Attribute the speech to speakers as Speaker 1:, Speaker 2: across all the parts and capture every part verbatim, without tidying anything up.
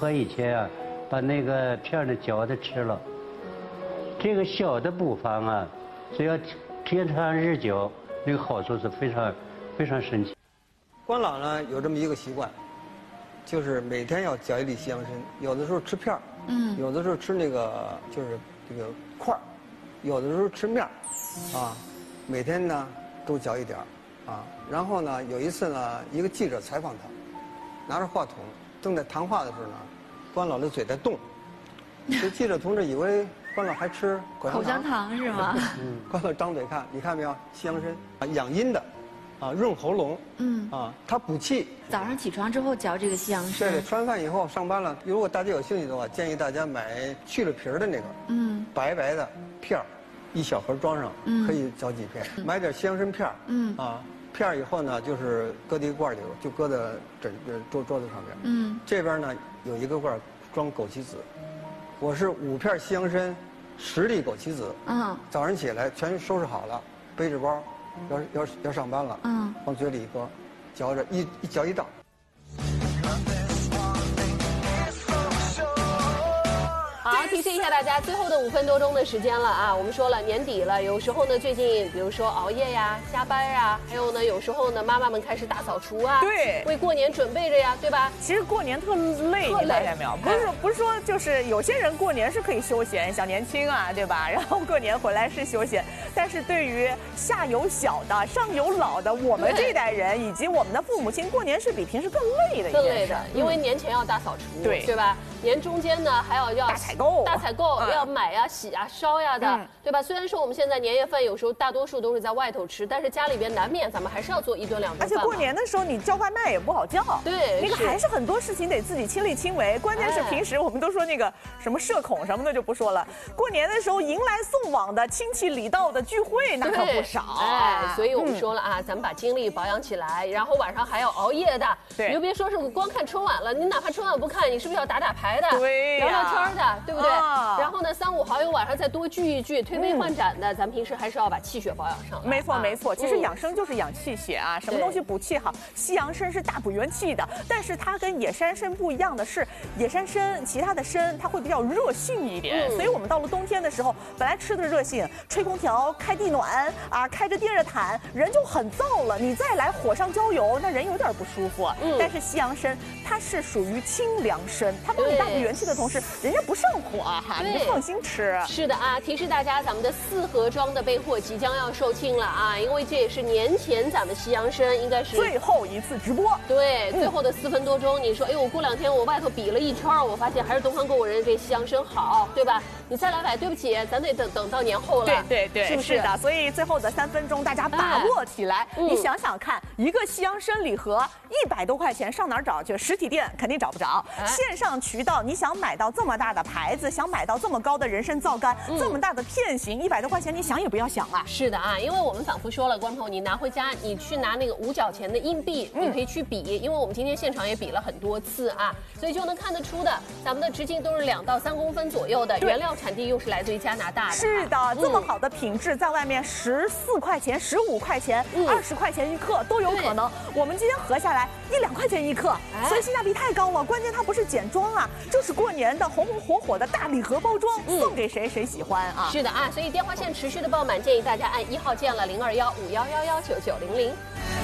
Speaker 1: 喝以前啊，把那个片的嚼着吃了。这个小的补方啊，只要天长日久，那个好处是非常非常神奇。
Speaker 2: 关老呢有这么一个习惯，就是每天要嚼一粒西洋参，有的时候吃片儿，嗯，有的时候吃那个就是这个块儿，有的时候吃面儿，啊，每天呢都嚼一点儿，啊，然后呢有一次呢，一个记者采访他，拿着话筒正在谈话的时候呢，关老的嘴在动，这记者同志以为关老还吃口香糖，
Speaker 3: 口香糖是吗？
Speaker 2: 嗯，关老张嘴看，你看没有，西洋参啊，养阴的。啊，润喉咙，嗯，啊，它补气。
Speaker 3: 早上起床之后嚼这个西洋参。
Speaker 2: 对，吃完饭以后上班了，如果大家有兴趣的话，建议大家买去了皮儿的那个，嗯，白白的片儿，一小盒装上，嗯，可以嚼几片。买点西洋参片儿，嗯，啊，片儿以后呢，就是搁在一个罐里，就搁在枕桌桌子上边，嗯，这边呢有一个罐装枸杞子，我是五片西洋参，十粒枸杞子，嗯，早上起来全收拾好了，背着包。要要要上班了，嗯，往嘴里一搁，嚼着一一嚼一道。
Speaker 4: 好，提示一下大家，最后的五分多钟的时间了啊！我们说了年底了，有时候呢，最近比如说熬夜呀、加班啊，还有呢，有时候呢，妈妈们开始大扫除啊，
Speaker 5: 对，
Speaker 4: 为过年准备着呀，对吧？
Speaker 5: 其实过年特累，你发现没有？不是不是说就是有些人过年是可以休闲，小年轻啊，对吧？然后过年回来是休闲，但是对于下有小的、上有老的，我们这代人以及我们的父母亲，过年是比平时更累的一件事。
Speaker 4: 更累的，因为年前要大扫除，对对吧？年中间呢还要要
Speaker 5: 大采购，
Speaker 4: 大采购要买呀、洗呀、烧呀的，对吧？虽然说我们现在年夜饭有时候大多数都是在外头吃，但是家里边难免咱们还是要做一顿两顿饭。而
Speaker 5: 且过年的时候你叫外卖也不好叫，
Speaker 4: 对，
Speaker 5: 那个还是很多事情得自己亲力亲为。关键是平时我们都说那个什么社恐什么的就不说了，过年的时候迎来送往的亲戚礼到的聚会那可不少。
Speaker 4: 哎，所以我们说了啊，咱们把精力保养起来，然后晚上还要熬夜的。对，你就别说是光看春晚了，你哪怕春晚不看，你是不是要打打牌的？
Speaker 5: 对呀。
Speaker 4: 聊聊天的，对不对？啊、然后呢，三五好友晚上再多聚一聚，推杯换盏的，嗯、咱们平时还是要把气血保养上来。
Speaker 5: 没错，没错。其实养生就是养气血啊，什么东西补气好？西洋参是大补元气的，但是它跟野山参不一样的是，野山参其他的参它会比较热性一点，嗯、所以我们到了冬天的时候，本来吃的热性，吹空调、开地暖啊，开着电热毯，人就很燥了。你再来火上浇油，那人有点不舒服。嗯、但是西洋参它是属于清凉参，它帮你大补元气的同时。人家不上火哈，你就放心吃。
Speaker 4: 是的啊，提示大家，咱们的四盒装的备货即将要售罄了啊，因为这也是年前咱们西洋参应该是
Speaker 5: 最后一次直播。
Speaker 4: 对，嗯、最后的四分多钟，你说，哎呦，我过两天我外头比了一圈，我发现还是东方购物人这西洋参好，对吧？你再来买，对不起，咱得等等到年后了。
Speaker 5: 对对对，
Speaker 4: 是不是？
Speaker 5: 是的，所以最后的三分钟大家把握起来。哎、你想想看，一个西洋参礼盒一百多块钱，上哪儿找去？实体店肯定找不着，哎、线上渠道你想买到这么大的牌子，想买到这么高的人参皂苷，嗯、这么大的片型，一百多块钱，你想也不要想啊！
Speaker 4: 是的啊，因为我们反复说了，观众朋友，你拿回家，你去拿那个五角钱的硬币，嗯、你可以去比，因为我们今天现场也比了很多次啊，所以就能看得出的，咱们的直径都是两到三公分左右的，原料产地又是来自于加拿大的。
Speaker 5: 是的，嗯、这么好的品质，在外面十四块钱、十五块钱、二十、嗯、块钱一克都有可能。我们今天合下来一两块钱一克，哎、所以性价比太高了。关键它不是简装啊，就是过年的红红火火的大礼盒包装，嗯、送给谁谁喜欢啊！
Speaker 4: 是的啊，所以电话线持续的爆满，建议大家按一号键了零二幺五幺幺幺九九零零。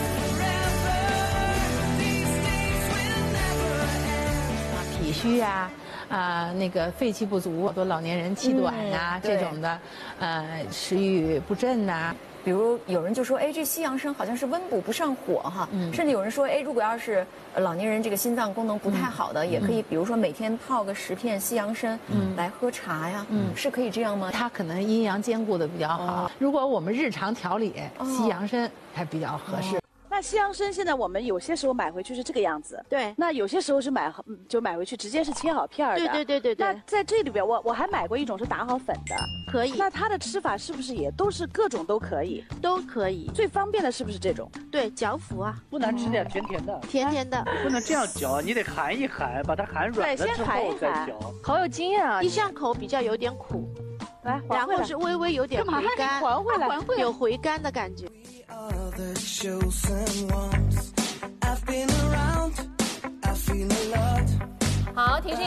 Speaker 6: 脾虚啊。啊、呃，那个肺气不足，好多老年人气短呐、啊嗯，这种的，呃，食欲不振呐、啊。
Speaker 7: 比如有人就说，哎，这西洋参好像是温补不上火哈，嗯、甚至有人说，哎，如果要是老年人这个心脏功能不太好的，嗯、也可以，比如说每天泡个十片西洋参，嗯，来喝茶呀，嗯，是可以这样吗？
Speaker 6: 它可能阴阳兼顾的比较好。哦、如果我们日常调理，哦、西洋参还比较合适。哦
Speaker 8: 那西洋参现在我们有些时候买回去是这个样子，
Speaker 3: 对。
Speaker 8: 那有些时候是买就买回去直接是切好片儿的，
Speaker 3: 对对对对对。
Speaker 8: 那在这里边，我我还买过一种是打好粉的，
Speaker 3: 可以。
Speaker 8: 那它的吃法是不是也都是各种都可以？
Speaker 3: 都可以。
Speaker 8: 最方便的是不是这种？
Speaker 3: 对，嚼服啊。
Speaker 9: 不能吃点甜甜的。
Speaker 3: 甜甜的。
Speaker 9: 不能这样嚼，你得含一含，把它含软了之后再嚼。
Speaker 8: 好有经验啊！
Speaker 3: 一上口比较有点苦，
Speaker 8: 来，
Speaker 3: 然后是微微有点回甘，
Speaker 8: 还回来，
Speaker 3: 有回甘的感觉。
Speaker 4: 好，提示。